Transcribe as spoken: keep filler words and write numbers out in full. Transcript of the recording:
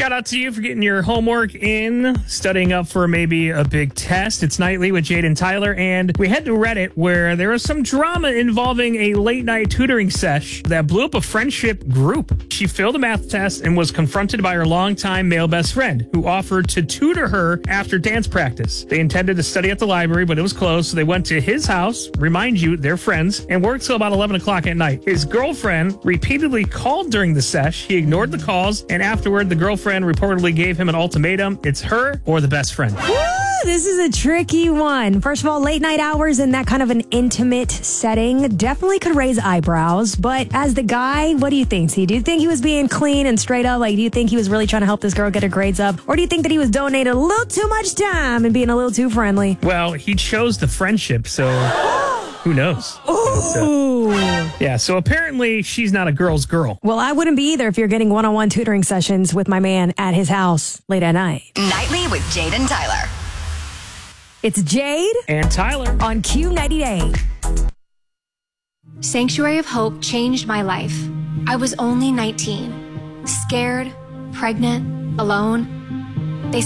Shout out to you for getting your homework in, studying up for maybe a big test. It's Nightly with Jade and Tyler, and we head to Reddit where there was some drama involving a late-night tutoring sesh that blew up a friendship group. She failed a math test and was confronted by her longtime male best friend, who offered to tutor her after dance practice. They intended to study at the library, but it was closed, so they went to his house, remind you, they're friends, and worked till about eleven o'clock at night. His girlfriend repeatedly called during the sesh. He ignored the calls, and afterward, the girlfriend reportedly gave him an ultimatum. It's her or the best friend. Woo, this is a tricky one. First of all, late night hours in that kind of an intimate setting definitely could raise eyebrows. But as the guy, what do you think? See, do you think he was being clean and straight up? Like, do you think he was really trying to help this girl get her grades up? Or do you think that he was donating a little too much time and being a little too friendly? Well, he chose the friendship, so who knows? Ooh. Yeah, so apparently she's not a girl's girl. Well, I wouldn't be either if you're getting one-on-one tutoring sessions with my man at his house late at night. Nightly with Jade and Tyler. It's Jade and Tyler on Q ninety-eight. Sanctuary of Hope changed my life. I was only nineteen, scared, pregnant, alone.